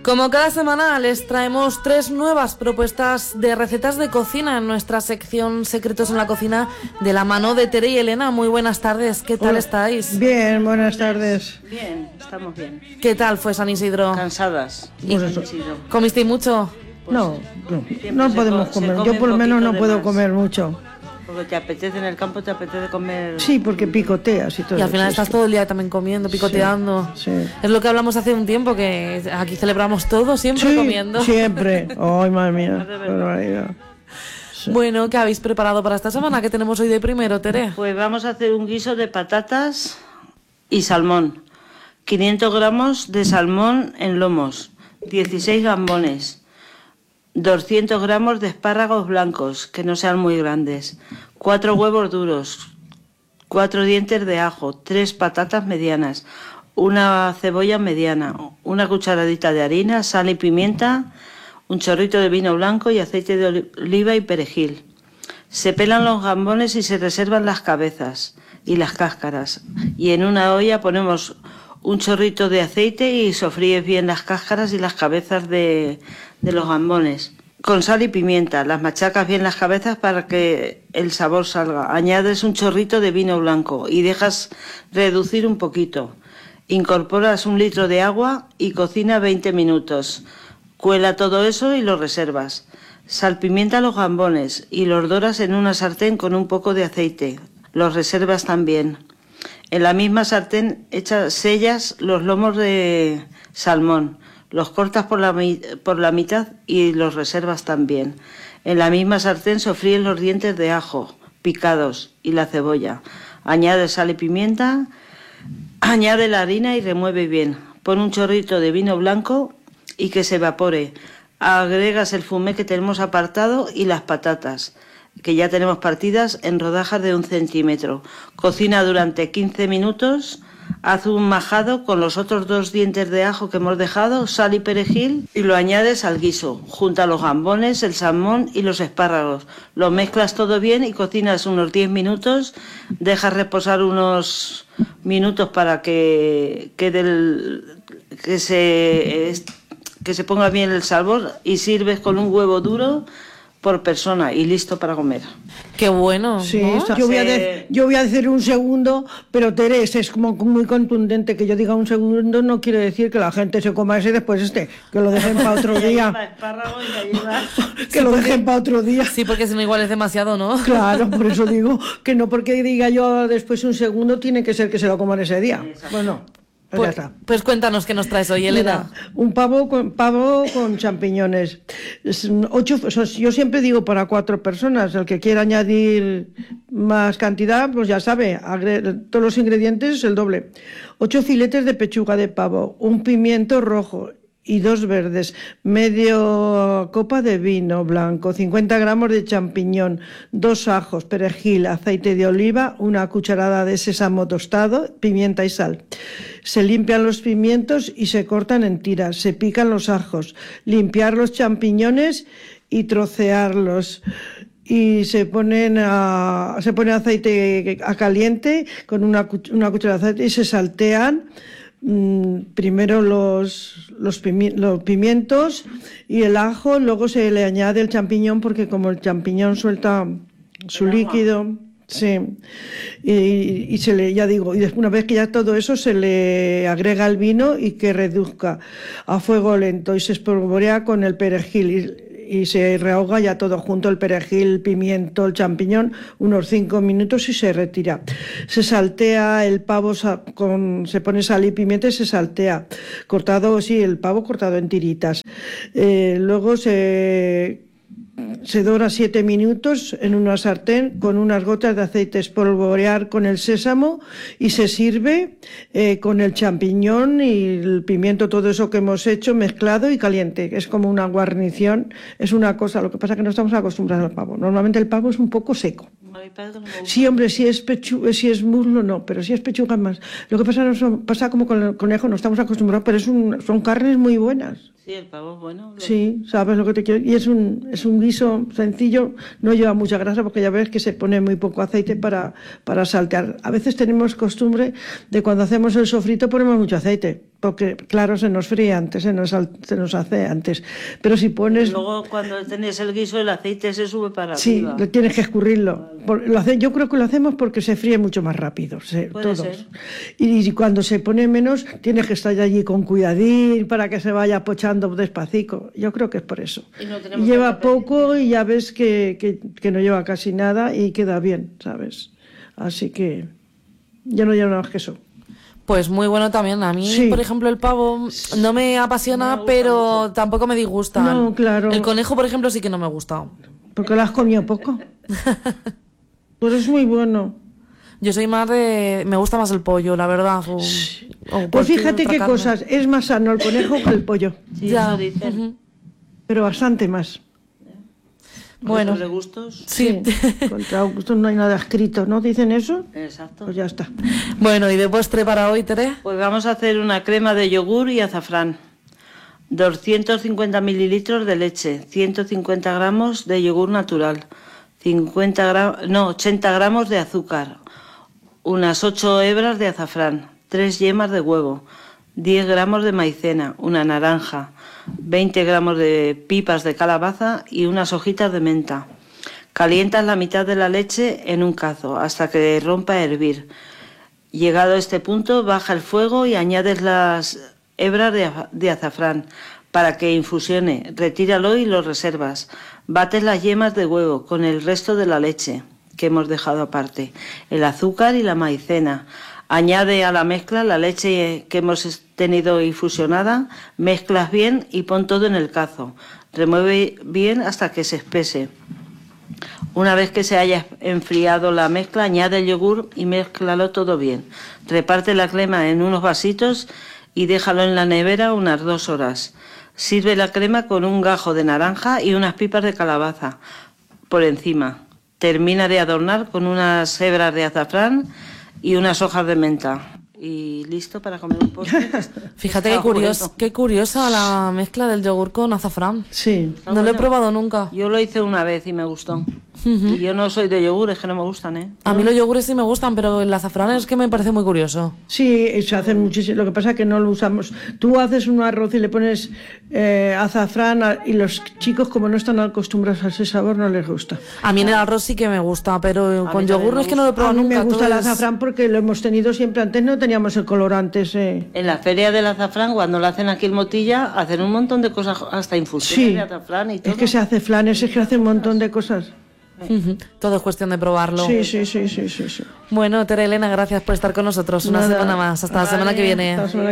Como cada semana les traemos 3 nuevas propuestas de recetas de cocina en nuestra sección Secretos en la Cocina de la mano de Tere y Elena. Muy buenas tardes, ¿qué tal estáis? Bien, buenas tardes. Bien, estamos bien. ¿Qué tal fue San Isidro? Cansadas. Pues eso. ¿Comisteis mucho? No podemos comer. Yo por lo menos no puedo comer mucho. Porque te apetece en el campo, te apetece comer... Sí, porque picoteas y todo. Y al final sí, estás todo el día también comiendo, picoteando. Sí. Es lo que hablamos hace un tiempo, que aquí celebramos todo, siempre comiendo. Siempre. Ay, madre mía. Barbaridad. Sí. Bueno, ¿qué habéis preparado para esta semana? ¿Qué tenemos hoy de primero, Tere? Pues vamos a hacer un guiso de patatas y salmón. 500 gramos de salmón en lomos, 16 gambones, 200 gramos de espárragos blancos, que no sean muy grandes, 4 huevos duros, 4 dientes de ajo, 3 patatas medianas, una cebolla mediana, una cucharadita de harina, sal y pimienta, un chorrito de vino blanco y aceite de oliva y perejil. Se pelan los gambones y se reservan las cabezas y las cáscaras. Y en una olla ponemos un chorrito de aceite y sofríes bien las cáscaras y las cabezas de los gambones. Con sal y pimienta, las machacas bien las cabezas para que el sabor salga. Añades un chorrito de vino blanco y dejas reducir un poquito. Incorporas 1 litro de agua y cocina 20 minutos. Cuela todo eso y lo reservas. Salpimienta los gambones y los doras en una sartén con un poco de aceite. Los reservas también. En la misma sartén sellas los lomos de salmón. Los cortas por la mitad y los reservas también. En la misma sartén sofríes los dientes de ajo picados y la cebolla. Añade sal y pimienta, añade la harina y remueve bien. Pon un chorrito de vino blanco y que se evapore. Agregas el fumé que tenemos apartado y las patatas, que ya tenemos partidas en rodajas de 1 centímetro. Cocina durante 15 minutos. Haz un majado con los otros 2 dientes de ajo que hemos dejado, sal y perejil, y lo añades al guiso. Junta los gambones, el salmón y los espárragos. Lo mezclas todo bien y cocinas unos 10 minutos. Dejas reposar unos minutos para que se ponga bien el sabor y sirves con un huevo duro por persona y listo para comer. Qué bueno, Sí, ¿no? yo voy a decir un segundo, pero Teresa es como muy contundente. Que yo diga un segundo no quiere decir que la gente se coma ese y después que lo dejen para otro día. Que lo dejen para otro día. Sí, porque si no igual es demasiado, ¿no? Claro, por eso digo que no porque diga yo después un segundo tiene que ser que se lo coman ese día. Bueno. Pues, ya está. Pues cuéntanos qué nos traes hoy, Elena. Mira, un pavo con champiñones. Yo siempre digo para 4 personas. El que quiera añadir más cantidad, pues ya sabe, todos los ingredientes el doble. 8 filetes de pechuga de pavo, un pimiento rojo y 2 verdes, medio copa de vino blanco, 50 gramos de champiñón, 2 ajos, perejil, aceite de oliva, 1 cucharada de sésamo tostado, pimienta y sal. Se limpian los pimientos y se cortan en tiras, se pican los ajos, limpiar los champiñones y trocearlos. Y se pone aceite a caliente con una cucharada de aceite y se saltean primero los pimientos y el ajo, luego se le añade el champiñón porque como el champiñón suelta su líquido, sí, y una vez que ya todo eso se le agrega el vino y que reduzca a fuego lento y se espolvorea con el perejil y se rehoga ya todo junto, el perejil, el pimiento, el champiñón, unos 5 minutos y se retira. Se saltea el pavo, se pone sal y pimienta y se saltea. El pavo cortado en tiritas. Luego se dora 7 minutos en una sartén con unas gotas de aceite, espolvorear con el sésamo y se sirve con el champiñón y el pimiento, todo eso que hemos hecho mezclado y caliente. Es como una guarnición, es una cosa. Lo que pasa es que no estamos acostumbrados al pavo. Normalmente el pavo es un poco seco. Sí, hombre, si es muslo no, pero si es pechuga más. Lo que pasa como con el conejo no estamos acostumbrados, pero son carnes muy buenas. Sí, el pavo, bueno. Sí, sabes lo que te quiero. Y es un guiso sencillo, no lleva mucha grasa porque ya ves que se pone muy poco aceite para saltear. A veces tenemos costumbre de cuando hacemos el sofrito ponemos mucho aceite, porque claro, se nos fríe antes, se nos hace antes. Pero si pones... Luego cuando tenés el guiso el aceite se sube para sí, arriba. tienes que escurrirlo. Yo creo que lo hacemos porque se fríe mucho más rápido, Puede todos. ser. Y cuando se pone menos, tienes que estar allí con cuidadín para que se vaya pochando despacito. Yo creo que es por eso. Y no tenemos Lleva tanta poco y ya ves que no lleva casi nada y queda bien, ¿sabes? Así que ya no lleva nada más que eso. Pues muy bueno también. A mí, Sí. por ejemplo, el pavo no me apasiona, Me gusta pero mucho. tampoco me disgusta. No, claro. El conejo, por ejemplo, sí que no me gusta. Porque lo has comido poco. Pero es muy bueno. Yo soy más de... Me gusta más el pollo, la verdad. O Pues cualquier fíjate otra qué carne. cosas. Es más sano el conejo que el pollo. Sí, Ya. eso dicen. Ujú. Pero bastante más. Bueno. De gustos. Sí. Contra gusto no hay nada escrito, ¿no? ¿Dicen eso? Exacto. Pues ya está. Bueno, y de postre para hoy, Tere. Pues vamos a hacer una crema de yogur y azafrán. 250 mililitros de leche, 150 gramos de yogur natural, 80 gramos de azúcar, unas 8 hebras de azafrán, 3 yemas de huevo, 10 gramos de maicena, una naranja, 20 gramos de pipas de calabaza y unas hojitas de menta. Calientas la mitad de la leche en un cazo hasta que rompa a hervir. Llegado a este punto, baja el fuego y añades las hebras de azafrán para que infusione. Retíralo y lo reservas. Bates las yemas de huevo con el resto de la leche que hemos dejado aparte, el azúcar y la maicena. Añade a la mezcla la leche que hemos tenido infusionada, mezclas bien y pon todo en el cazo. Remueve bien hasta que se espese. Una vez que se haya enfriado la mezcla, añade el yogur y mézclalo todo bien. Reparte la crema en unos vasitos y déjalo en la nevera unas 2 horas. Sirve la crema con un gajo de naranja y unas pipas de calabaza por encima. Termina de adornar con unas hebras de azafrán y unas hojas de menta. Y listo para comer un postre. Fíjate Está bueno. qué curiosa la mezcla del yogur con azafrán. Sí. No lo he bueno. probado nunca. Yo lo hice una vez y me gustó. Y yo no soy de yogur, es que no me gustan, ¿eh? A mí los yogures sí me gustan, pero el azafrán es que me parece muy curioso. Sí, se hacen muchísimo. Lo que pasa es que no lo usamos. Tú haces un arroz y le pones azafrán y los chicos, como no están acostumbrados a ese sabor, no les gusta. A mí en el arroz sí que me gusta, pero con también yogur me es que no lo he A probado mí nunca. me gusta el todo es- azafrán porque lo hemos tenido siempre. Antes no teníamos el colorante ese. En la feria del azafrán, cuando lo hacen aquí en Motilla, hacen un montón de cosas, hasta infusiones Sí, de azafrán y todo. es que se hace flanes, es que hace un montón de cosas. Ujú. Todo es cuestión de probarlo. Sí, sí, sí, sí, sí, sí. Bueno, Tere Elena, gracias por estar con nosotros una Nada. semana más. Hasta la semana que viene. Hasta la semana